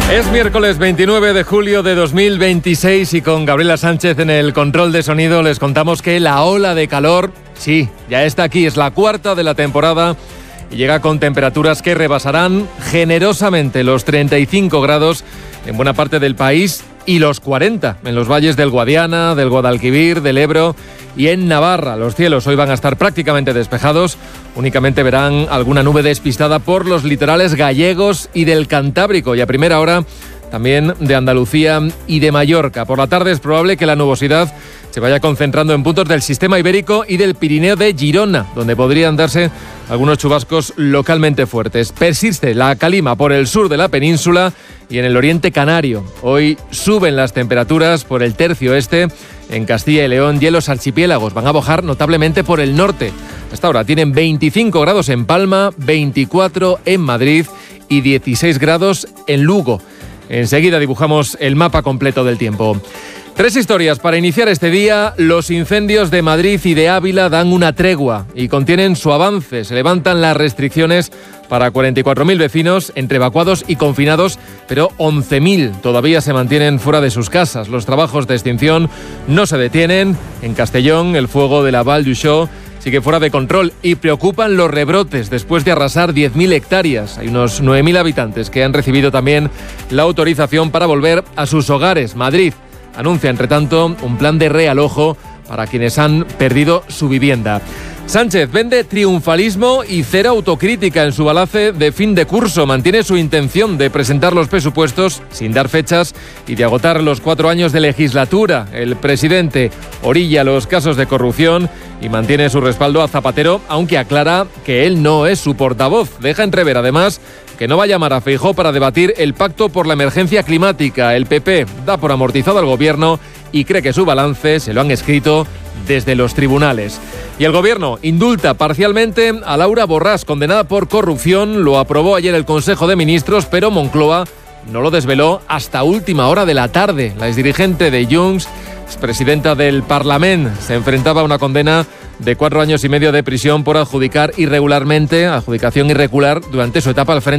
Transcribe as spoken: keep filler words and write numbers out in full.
Es miércoles veintinueve de julio de dos mil veintiséis y con Gabriela Sánchez en el control de sonido les contamos que la ola de calor, sí, ya está aquí, es la cuarta de la temporada y llega con temperaturas que rebasarán generosamente los treinta y cinco grados en buena parte del país y los cuarenta en los valles del Guadiana, del Guadalquivir, del Ebro y en Navarra. Los cielos hoy van a estar prácticamente despejados, únicamente verán alguna nube despistada por los litorales gallegos y del Cantábrico y a primera hora también de Andalucía y de Mallorca. Por la tarde es probable que la nubosidad se vaya concentrando en puntos del sistema ibérico y del Pirineo de Girona, donde podrían darse algunos chubascos localmente fuertes. Persiste la calima por el sur de la península y en el oriente canario. Hoy suben las temperaturas por el tercio este en Castilla y León y en los archipiélagos. Van a bajar notablemente por el norte. Hasta ahora tienen veinticinco grados en Palma, veinticuatro en Madrid y dieciséis grados en Lugo. Enseguida dibujamos el mapa completo del tiempo. Tres historias para iniciar este día. Los incendios de Madrid y de Ávila dan una tregua y contienen su avance. Se levantan las restricciones para cuarenta y cuatro mil vecinos entre evacuados y confinados, pero once mil todavía se mantienen fuera de sus casas. Los trabajos de extinción no se detienen. En Castellón, el fuego de la Val d'Uixó sigue fuera de control y preocupan los rebrotes después de arrasar diez mil hectáreas. Hay unos nueve mil habitantes que han recibido también la autorización para volver a sus hogares. Madrid anuncia, entre tanto, un plan de realojo para quienes han perdido su vivienda. Sánchez vende triunfalismo y cero autocrítica en su balance de fin de curso. Mantiene su intención de presentar los presupuestos sin dar fechas y de agotar los cuatro años de legislatura. El presidente orilla los casos de corrupción y mantiene su respaldo a Zapatero, aunque aclara que él no es su portavoz. Deja entrever, además, que no va a llamar a Feijóo para debatir el pacto por la emergencia climática. El P P da por amortizado al gobierno y cree que su balance se lo han escrito desde los tribunales. Y el gobierno indulta parcialmente a Laura Borràs, condenada por corrupción. Lo aprobó ayer el Consejo de Ministros, pero Moncloa no lo desveló hasta última hora de la tarde. La exdirigente de Junts, expresidenta del Parlament, se enfrentaba a una condena de cuatro años y medio de prisión por adjudicar irregularmente, adjudicación irregular durante su etapa al frente